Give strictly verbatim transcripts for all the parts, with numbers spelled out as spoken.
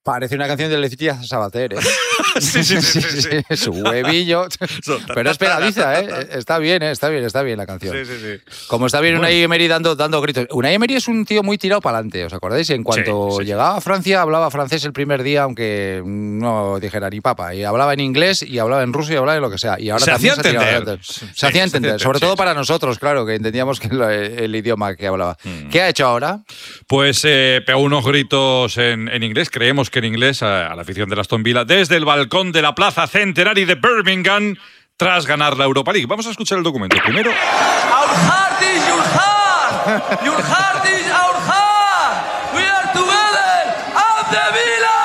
Parece una canción de Leticia Sabater, ¿eh? sí, sí, sí, sí, sí, sí. Su huevillo. Pero es pegadiza, ¿eh? Está bien, ¿eh? Está bien, está bien la canción. Sí, sí, sí. Como está bien Bueno. Unai Emery dando, dando gritos. Unai Emery es un tío muy tirado para adelante, ¿os acordáis? En cuanto Sí, sí, llegaba a Francia, hablaba francés el primer día, aunque no dijera ni papa. Y hablaba en inglés, y hablaba en ruso, y hablaba en lo que sea. Y ahora Se también hacía se ha tirado entender. adelante. Sí, Se hacía se entender, hacía sobre entender, todo sí, para sí. nosotros, claro, que entendíamos que el, el idioma que hablaba. Mm. ¿Qué ha hecho ahora? Pues eh, pegó unos gritos en, en inglés, creemos que en inglés, a, a la afición de Aston Villa, desde el balcón de la Plaza Centenary de Birmingham, tras ganar la Europa League. Vamos a escuchar el documento. Primero... Our heart is your heart. Your heart is our heart. We are together. Aston Villa.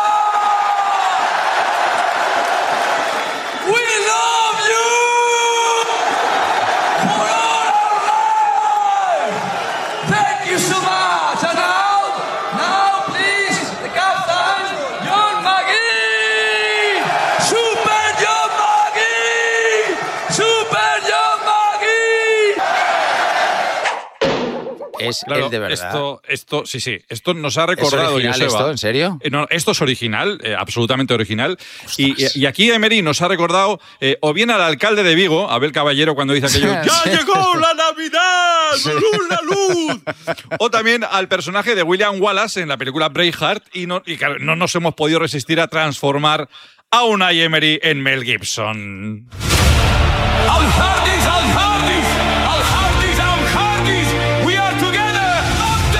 We love you. For all our life. Thank you so much. And now, now please, the captain, John McGee. Super John McGee. Super John McGee. Es Claro, el de verdad. Esto, esto, sí, sí, esto nos ha ¿Es recordado, original Joseba. esto? ¿En serio? Eh, no, esto es original, eh, absolutamente original. Y, y aquí Emery nos ha recordado eh, o bien al alcalde de Vigo, Abel Caballero, cuando dice aquello, ¡ya Sí. llegó la Navidad! ¡Luz, la luz! O también al personaje de William Wallace en la película Braveheart, y no, y claro, no nos hemos podido resistir a transformar a Unai Emery en Mel Gibson. Our heart is our heart.